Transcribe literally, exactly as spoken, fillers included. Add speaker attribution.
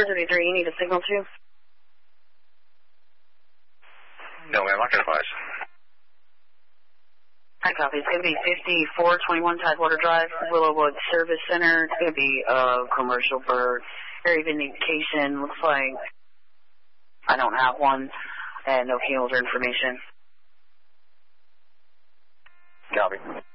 Speaker 1: thirty-three, you need a signal too?
Speaker 2: No, ma'am, I can advise.
Speaker 1: Hi, copy. It's going to be fifty-four twenty-one Tidewater Drive, Willowwood Service Center. It's going to be a commercial bird. Area of indication looks like I don't have one, and no handles or information.
Speaker 2: Copy.